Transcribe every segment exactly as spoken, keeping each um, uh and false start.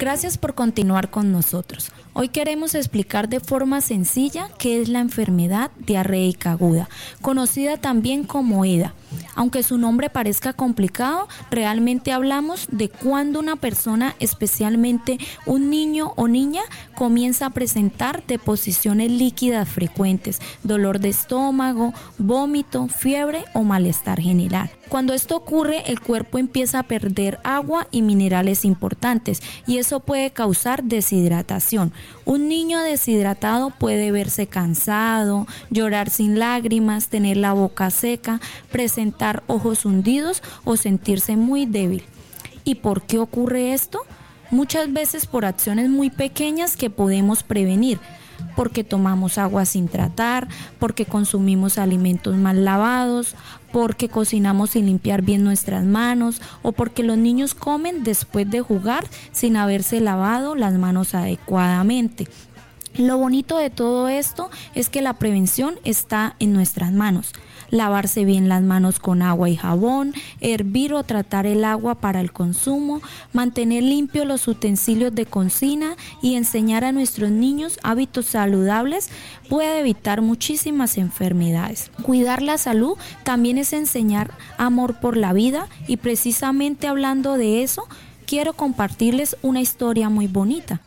Gracias por continuar con nosotros. Hoy queremos explicar de forma sencilla qué es la enfermedad diarreica aguda, conocida también como EDA. Aunque su nombre parezca complicado, realmente hablamos de cuando una persona, especialmente un niño o niña, comienza a presentar deposiciones líquidas frecuentes, dolor de estómago, vómito, fiebre o malestar general. Cuando esto ocurre, el cuerpo empieza a perder agua y minerales importantes y eso puede causar deshidratación. Un niño deshidratado puede verse cansado, llorar sin lágrimas, tener la boca seca, presentar ojos hundidos o sentirse muy débil. ¿Y por qué ocurre esto? Muchas veces por acciones muy pequeñas que podemos prevenir. Porque tomamos agua sin tratar, porque consumimos alimentos mal lavados, porque cocinamos sin limpiar bien nuestras manos o porque los niños comen después de jugar sin haberse lavado las manos adecuadamente. Lo bonito de todo esto es que la prevención está en nuestras manos. Lavarse bien las manos con agua y jabón, hervir o tratar el agua para el consumo, mantener limpios los utensilios de cocina y enseñar a nuestros niños hábitos saludables puede evitar muchísimas enfermedades. Cuidar la salud también es enseñar amor por la vida y precisamente hablando de eso, quiero compartirles una historia muy bonita.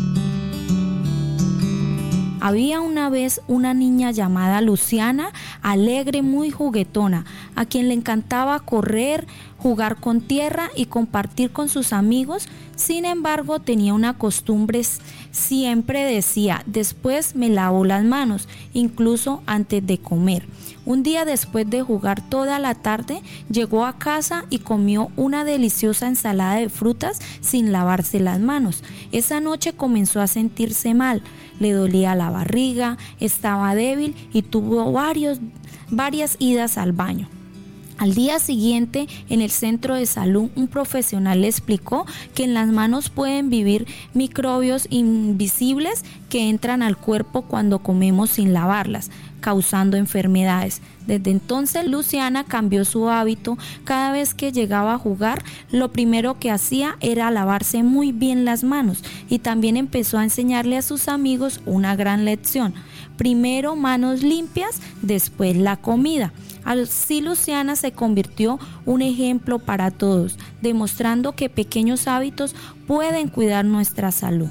Había una vez una niña llamada Luciana, alegre, muy juguetona, a quien le encantaba correr, jugar con tierra y compartir con sus amigos. Sin embargo, tenía una costumbre, siempre decía, después me lavo las manos, incluso antes de comer. Un día después de jugar toda la tarde, llegó a casa y comió una deliciosa ensalada de frutas sin lavarse las manos. Esa noche comenzó a sentirse mal, le dolía la barriga, estaba débil y tuvo varios, varias idas al baño. Al día siguiente, en el centro de salud, un profesional le explicó que en las manos pueden vivir microbios invisibles que entran al cuerpo cuando comemos sin lavarlas, causando enfermedades. Desde entonces, Luciana cambió su hábito. Cada vez que llegaba a jugar, lo primero que hacía era lavarse muy bien las manos y también empezó a enseñarle a sus amigos una gran lección. Primero manos limpias, después la comida. Así Luciana se convirtió un ejemplo para todos, demostrando que pequeños hábitos pueden cuidar nuestra salud.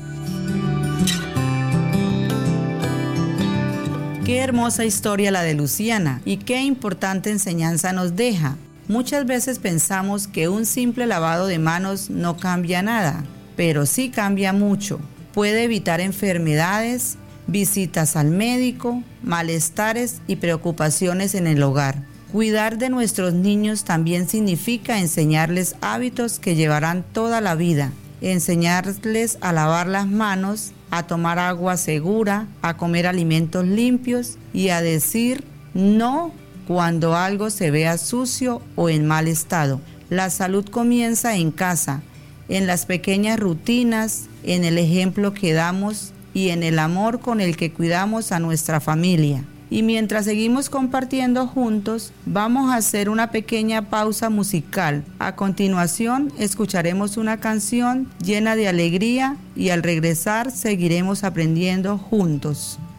Qué hermosa historia la de Luciana y qué importante enseñanza nos deja. Muchas veces pensamos que un simple lavado de manos no cambia nada, pero sí cambia mucho. Puede evitar enfermedades, visitas al médico, malestares y preocupaciones en el hogar. Cuidar de nuestros niños también significa enseñarles hábitos que llevarán toda la vida. Enseñarles a lavar las manos, a tomar agua segura, a comer alimentos limpios y a decir no cuando algo se vea sucio o en mal estado. La salud comienza en casa, en las pequeñas rutinas, en el ejemplo que damos y en el amor con el que cuidamos a nuestra familia. Y mientras seguimos compartiendo juntos, vamos a hacer una pequeña pausa musical. A continuación, escucharemos una canción llena de alegría y al regresar seguiremos aprendiendo juntos.